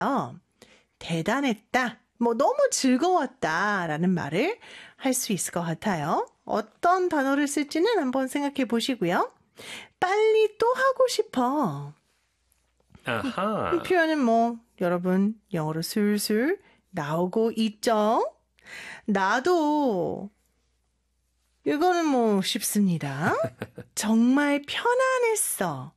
대단했다. 뭐 너무 즐거웠다라는 말을 할 수 있을 것 같아요. 어떤 단어를 쓸지는 한번 생각해 보시고요. 빨리 또 하고 싶어. 아하. 이 표현은 뭐 여러분 영어로 술술 나오고 있죠? 나도 이거는 뭐 쉽습니다. 정말 편안했어.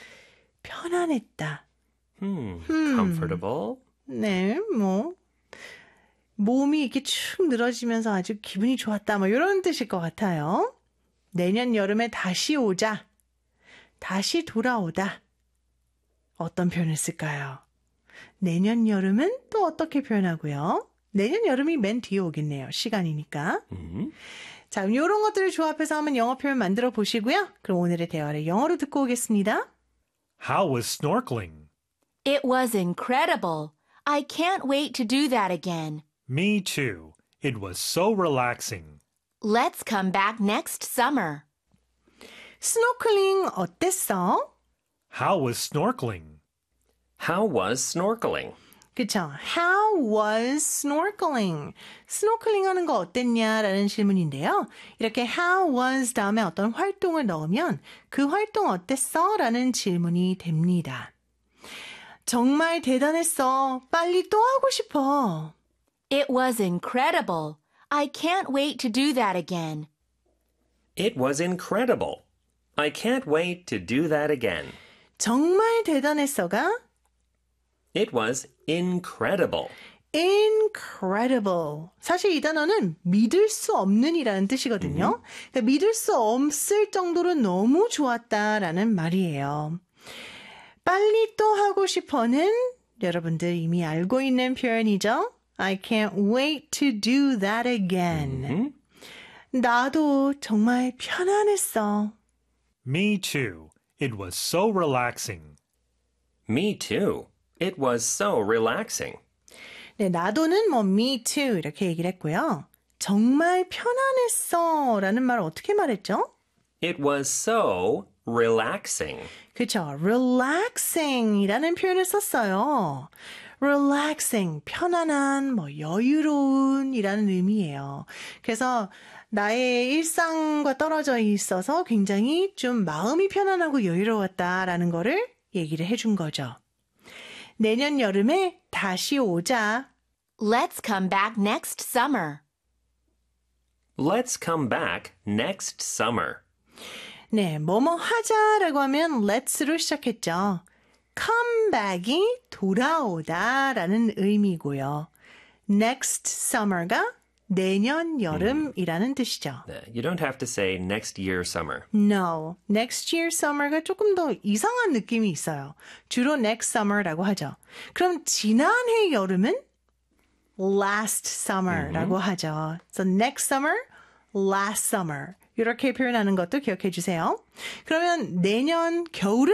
편안했다. Comfortable. 네, 뭐 몸이 이렇게 축 늘어지면서 아주 기분이 좋았다. 뭐 이런 뜻일 것 같아요. 내년 여름에 다시 오자. 다시 돌아오다. 어떤 표현을 쓸까요? 내년 여름은 또 어떻게 표현하고요? 내년 여름이 맨 뒤에 오겠네요. 시간이니까. 자, 그럼 이런 것들을 조합해서 한번 영어 표현 만들어 보시고요. 그럼 오늘의 대화를 영어로 듣고 오겠습니다. How was snorkeling? It was incredible. I can't wait to do that again. Me too. It was so relaxing. Let's come back next summer. 스노클링 어땠어? How was snorkeling? How was snorkeling? 그쵸? How was snorkeling? 스노클링 하는 거 어땠냐라는 질문인데요. 이렇게 how was 다음에 어떤 활동을 넣으면 그 활동 어땠어? 라는 질문이 됩니다. 정말 대단했어. 빨리 또 하고 싶어. It was incredible. I can't wait to do that again. It was incredible. I can't wait to do that again. 정말 대단했어가 It was incredible. incredible. 사실 이 단어는 믿을 수 없는이라는 뜻이거든요. 그러니까 믿을 수 없을 정도로 너무 좋았다라는 말이에요. 빨리 또 하고 싶어는 여러분들 이미 알고 있는 표현이죠. I can't wait to do that again. 나도 정말 편안했어. Me too. It was so relaxing. Me too. It was so relaxing. 네, 나도는 뭐 me too 이렇게 얘기를 했고요. 정말 편안했어 라는 말을 어떻게 말했죠? It was so relaxing. 그쵸. relaxing 이라는 표현을 썼어요. relaxing, 편안한, 뭐 여유로운 이라는 의미예요. 그래서 나의 일상과 떨어져 있어서 굉장히 좀 마음이 편안하고 여유로웠다라는 거를 얘기를 해준 거죠. 내년 여름에 다시 오자. Let's come back next summer. Let's come back next summer. 네, 뭐뭐 하자라고 하면 let's로 시작했죠. come back이 돌아오다라는 의미고요. next summer가 내년 여름이라는 뜻이죠. You don't have to say next year summer. No, next year summer가 조금 더 이상한 느낌이 있어요. 주로 next summer라고 하죠. 그럼 지난해 여름은 last summer라고 하죠. So next summer, last summer 이렇게 표현하는 것도 기억해 주세요. 그러면 내년 겨울은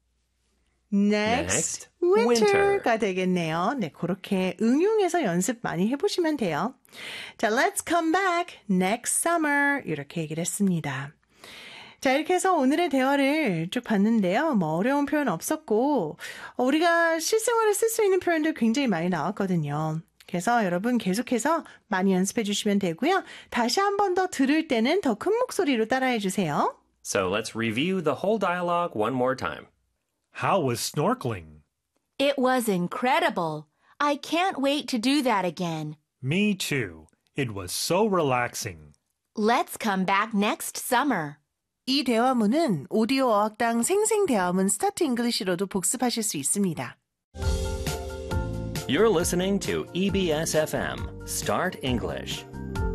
next winter가 되겠네요. 네, 그렇게 응용해서 연습 많이 해보시면 돼요. 자, let's come back next summer 이렇게 얘기를 했습니다. 자, 이렇게 해서 오늘의 대화를 쭉 봤는데요. 뭐 어려운 표현 없었고 우리가 실생활에 쓸 수 있는 표현들 굉장히 많이 나왔거든요. 그래서 여러분 계속해서 많이 연습해 주시면 되고요. 다시 한 번 더 들을 때는 더 큰 목소리로 따라해 주세요. So let's review the whole dialogue one more time. How was snorkeling? It was incredible. I can't wait to do that again. Me too. It was so relaxing. Let's come back next summer. 이 대화문은 오디오 어학당 생생대화문 스타트 잉글리시로도 복습하실 수 있습니다. You're listening to EBS FM, Start English.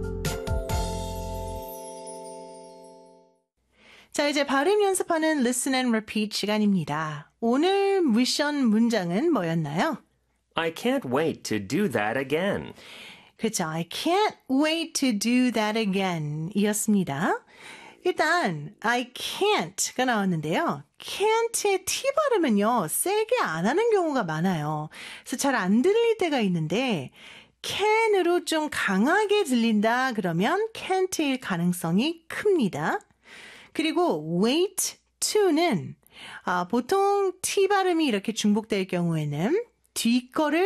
자, 이제 발음 연습하는 Listen and Repeat 시간입니다. 오늘 미션 문장은 뭐였나요? I can't wait to do that again. 그렇죠. I can't wait to do that again 이었습니다. 일단 I can't가 나왔는데요. can't의 T 발음은요. 세게 안 하는 경우가 많아요. 그래서 잘 안 들릴 때가 있는데 can으로 좀 강하게 들린다 그러면 can't일 가능성이 큽니다. 그리고 wait to는 보통 T 발음이 이렇게 중복될 경우에는 뒷거를